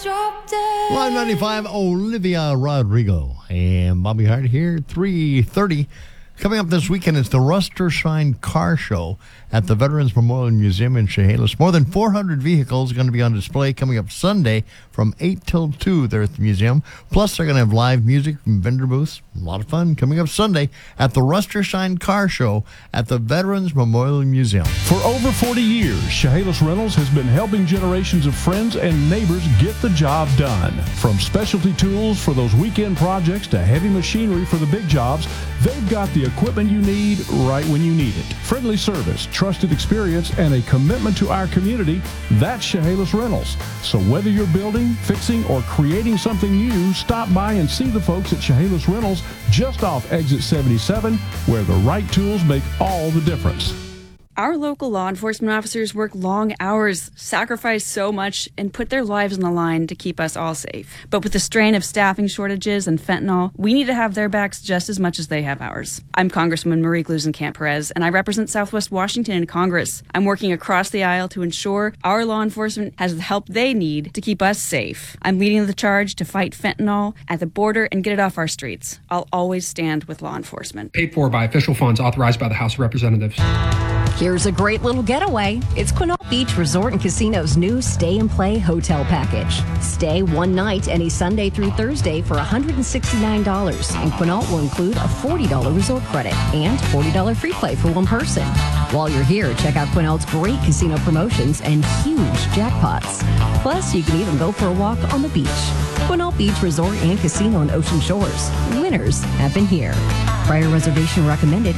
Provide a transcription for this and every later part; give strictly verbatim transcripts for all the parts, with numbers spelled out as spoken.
Live ninety-five, Olivia Rodrigo and Bobby Hart here, three thirty. Coming up this weekend is the Rustershine Car Show at the Veterans Memorial Museum in Chehalis. More than four hundred vehicles are going to be on display coming up Sunday from eight till two there at the museum. Plus, they're going to have live music from vendor booths. A lot of fun coming up Sunday at the Rustershine Car Show at the Veterans Memorial Museum. For over forty years, Chehalis Rentals has been helping generations of friends and neighbors get the job done. From specialty tools for those weekend projects to heavy machinery for the big jobs, they've got the equipment you need right when you need it. Friendly service, trusted experience, and a commitment to our community, that's Chehalis Rentals. So whether you're building, fixing, or creating something new, stop by and see the folks at Chehalis Rentals just off Exit seventy-seven, where the right tools make all the difference. Our local law enforcement officers work long hours, sacrifice so much, and put their lives on the line to keep us all safe. But with the strain of staffing shortages and fentanyl, we need to have their backs just as much as they have ours. I'm Congresswoman Marie Gluesenkamp-Perez, and I represent Southwest Washington in Congress. I'm working across the aisle to ensure our law enforcement has the help they need to keep us safe. I'm leading the charge to fight fentanyl at the border and get it off our streets. I'll always stand with law enforcement. Paid for by official funds authorized by the House of Representatives. Here's a great little getaway. It's Quinault Beach Resort and Casino's new Stay and Play hotel package. Stay one night any Sunday through Thursday for one hundred sixty-nine dollars, and Quinault will include a forty dollars resort credit and forty dollars free play for one person. While you're here, check out Quinault's great casino promotions and huge jackpots. Plus, you can even go for a walk on the beach. Quinault Beach Resort and Casino on Ocean Shores. Winners have been here. Prior reservation recommended.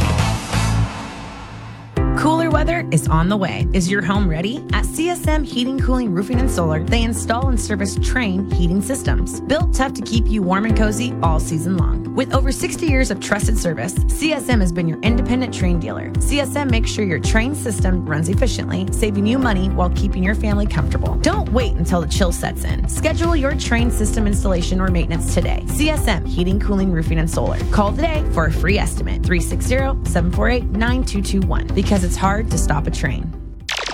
Cooler weather is on the way. Is your home ready? At C S M Heating, Cooling, Roofing, and Solar, they install and service Trane heating systems, built tough to keep you warm and cozy all season long. With over sixty years of trusted service, C S M has been your independent Trane dealer. C S M makes sure your Trane system runs efficiently, saving you money while keeping your family comfortable. Don't wait until the chill sets in. Schedule your Trane system installation or maintenance today. C S M Heating, Cooling, Roofing, and Solar. Call today for a free estimate. three six zero, seven four eight, nine two two one. Because it's hard to stop a train.